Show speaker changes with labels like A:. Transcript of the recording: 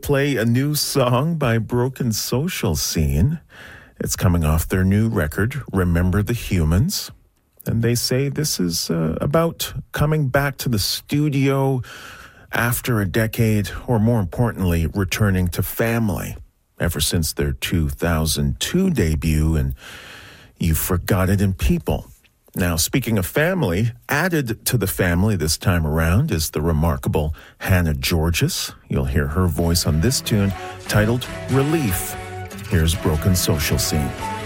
A: play a new song by Broken Social Scene. It's coming off their new record, Remember the Humans. And they say this is about coming back to the studio after a decade, or more importantly, returning to family. Ever since their 2002 debut, and You Forgot It in People. Now, speaking of family, added to the family this time around is the remarkable Hannah Georgas. You'll hear her voice on this tune titled Relief. Here's Broken Social Scene.